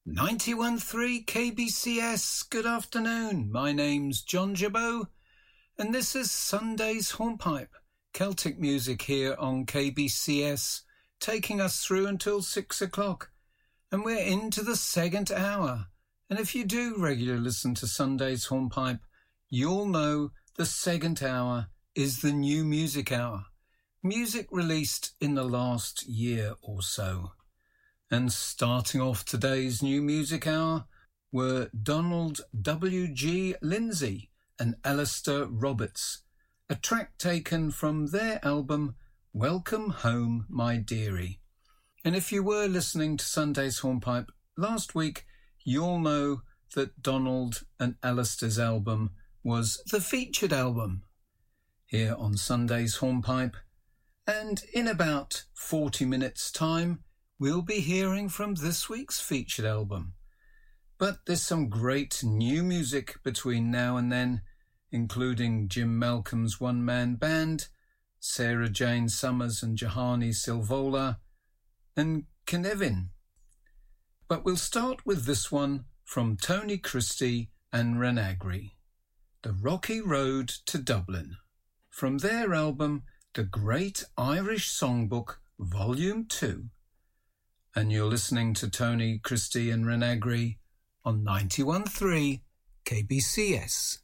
91.3 KBCS, good afternoon. My name's John Jabot, and this is Sunday's Hornpipe, Celtic music here on KBCS, taking us through until 6 o'clock. And we're into the second hour. And if you do regularly listen to Sunday's Hornpipe, you'll know the second hour is the new music hour. Music released in the last year or so. And starting off today's new music hour were Donald W.G. Lindsay and Alistair Roberts, a track taken from their album Welcome Home, My Dearie. And if you were listening to Sunday's Hornpipe last week, you'll know that Donald and Alistair's album was the featured album here on Sunday's Hornpipe. And in about 40 minutes' time, we'll be hearing from this week's featured album. But there's some great new music between now and then, including Jim Malcolm's one-man band, Sarah Jane Summers and Jahani Silvola, and Cynefin. But we'll start with this one from Tony Christie and Renagri, The Rocky Road to Dublin, from their album The Great Irish Songbook, Volume 2. And you're listening to Tony Christie and Renagri on 91.3 KBCS.